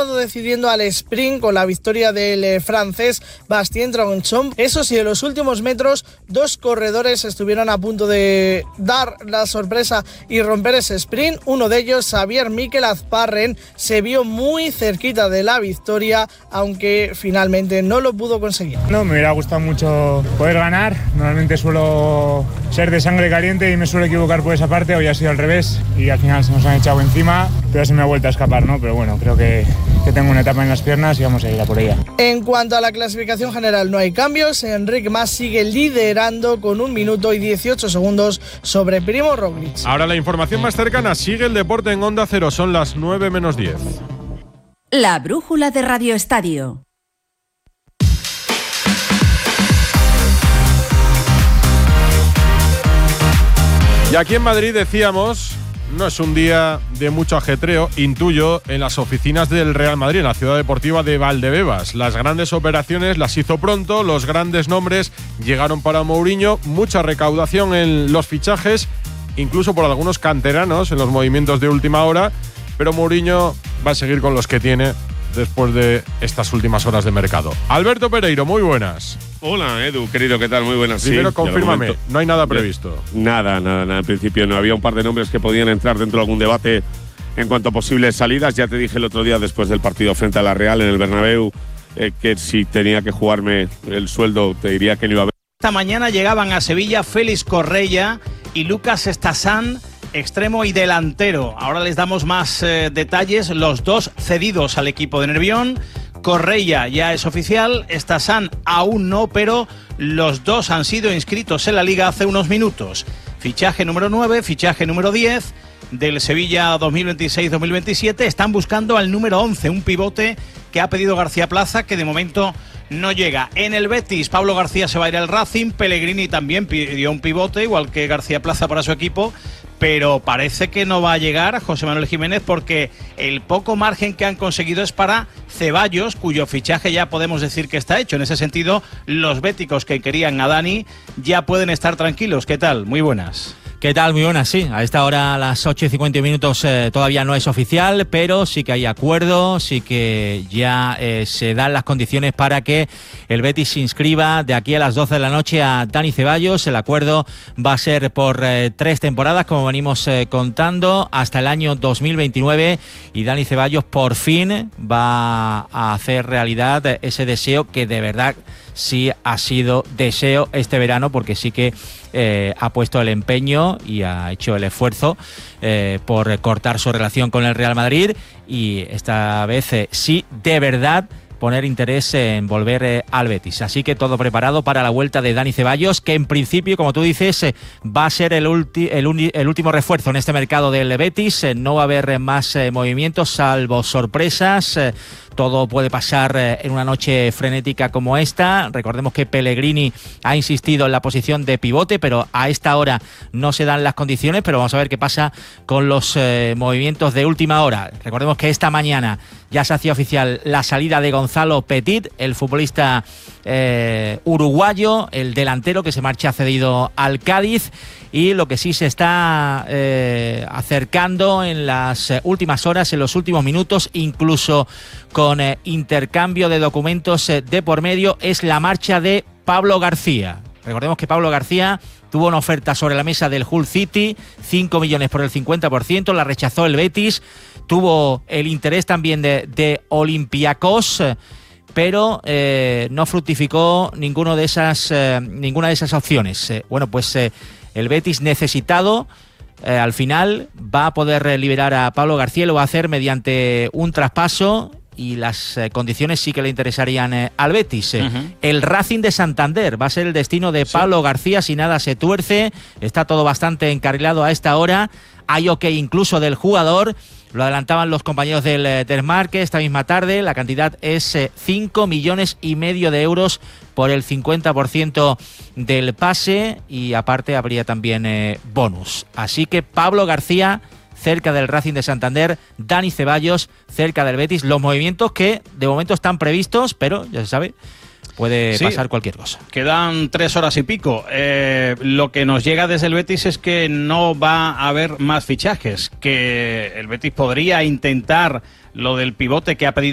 acabado decidiendo al sprint con la victoria del francés Bastien Tronchon. Eso sí, en los últimos metros 2 corredores estuvieron a punto de dar la sorpresa y romper ese sprint. Uno de ellos, Xavier Mikel Azparren, se vio muy cerquita de la victoria, aunque finalmente no lo pudo conseguir. No, me hubiera gustado mucho poder ganar. Normalmente suelo ser de sangre caliente y me suelo equivocar por esa parte. Hoy ha sido al revés y al final se nos han echado encima, pero se me ha vuelto a escapar, ¿no? Pero bueno, creo que tengo una etapa en las piernas y vamos a ir a por ella. En cuanto a la clasificación general no hay cambios. Enric Mas sigue liderando con 1 minuto y 18 segundos sobre Primo Roglic. Ahora la información más cercana. Sigue el deporte en Onda Cero. Son las 9 menos 10. La brújula de Radio Estadio. Y aquí en Madrid decíamos, no es un día de mucho ajetreo, intuyo, en las oficinas del Real Madrid, en la ciudad deportiva de Valdebebas. Las grandes operaciones las hizo pronto, los grandes nombres llegaron para Mourinho, mucha recaudación en los fichajes, incluso por algunos canteranos en los movimientos de última hora, pero Mourinho va a seguir con los que tiene después de estas últimas horas de mercado. Alberto Pereiro, muy buenas. Hola Edu, querido, ¿qué tal? Muy buenas. Primero confírmame, no hay nada previsto. Nada, en principio no. Había un par de nombres que podían entrar dentro de algún debate en cuanto a posibles salidas. Ya te dije el otro día, después del partido frente a la Real en el Bernabéu, que si tenía que jugarme el sueldo, te diría que no iba a haber. Esta mañana llegaban a Sevilla Félix Correia y Lucas Estasán, extremo y delantero. Ahora les damos más detalles. Los dos cedidos al equipo de Nervión. Correia ya es oficial, Estasán aún no, pero los dos han sido inscritos en la Liga hace unos minutos. Fichaje número 9, fichaje número 10 del Sevilla 2026-2027. Están buscando al número 11, un pivote que ha pedido García Plaza, que de momento no llega. En el Betis, Pablo García se va a ir al Racing. Pellegrini también pidió un pivote, igual que García Plaza para su equipo, pero parece que no va a llegar a José Manuel Jiménez porque el poco margen que han conseguido es para Ceballos, cuyo fichaje ya podemos decir que está hecho. En ese sentido, los béticos que querían a Dani ya pueden estar tranquilos. ¿Qué tal? Muy buenas. ¿Qué tal? Muy buenas, sí. A esta hora, a las 8:50 minutos, todavía no es oficial, pero sí que hay acuerdo, sí que ya se dan las condiciones para que el Betis se inscriba de aquí a las 12 de la noche a Dani Ceballos. El acuerdo va a ser por 3 temporadas, como venimos contando, hasta el año 2029, y Dani Ceballos por fin va a hacer realidad ese deseo que de verdad sí ha sido deseo este verano, porque sí que ha puesto el empeño y ha hecho el esfuerzo por cortar su relación con el Real Madrid, y esta vez sí, de verdad, poner interés en volver al Betis. Así que todo preparado para la vuelta de Dani Ceballos, que en principio, como tú dices, va a ser el último refuerzo en este mercado del Betis. No va a haber más movimientos, salvo sorpresas. Todo puede pasar en una noche frenética como esta. Recordemos que Pellegrini ha insistido en la posición de pivote, pero a esta hora no se dan las condiciones. Pero vamos a ver qué pasa con los movimientos de última hora. Recordemos que esta mañana ya se hacía oficial la salida de Gonzalo Petit, el futbolista uruguayo, el delantero que se marcha cedido al Cádiz. Y lo que sí se está acercando en las últimas horas, en los últimos minutos, incluso con intercambio de documentos de por medio, es la marcha de Pablo García. Recordemos que Pablo García tuvo una oferta sobre la mesa del Hull City, 5 millones por el 50%, la rechazó el Betis. Tuvo el interés también de Olympiacos, pero no fructificó ninguna de esas opciones. Bueno, pues el Betis, necesitado, al final va a poder liberar a Pablo García. Lo va a hacer mediante un traspaso, y las condiciones sí que le interesarían al Betis. El Racing de Santander va a ser el destino de Pablo García si nada se tuerce. Está todo bastante encarrilado a esta hora. Hay ok incluso del jugador. Lo adelantaban los compañeros del Desmarque esta misma tarde. La cantidad es 5,5 millones de euros por el 50% del pase, y aparte habría también bonus. Así que Pablo García cerca del Racing de Santander, Dani Ceballos cerca del Betis. Los movimientos que de momento están previstos, pero ya se sabe, puede pasar cualquier cosa. Quedan 3 horas y pico. Lo que nos llega desde el Betis es que no va a haber más fichajes, que el Betis podría intentar lo del pivote que ha pedido